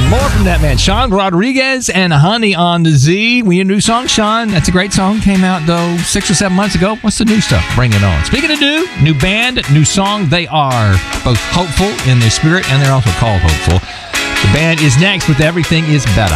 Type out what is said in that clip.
More from that man, Sean Rodriguez and Honey on the Z. We a new song, Sean. That's a great song. Came out, though, 6 or 7 months ago. What's the new stuff? Bring it on. Speaking of new band, new song. They are both hopeful in their spirit, and they're also called Hopeful. The band is next with Everything Is Better.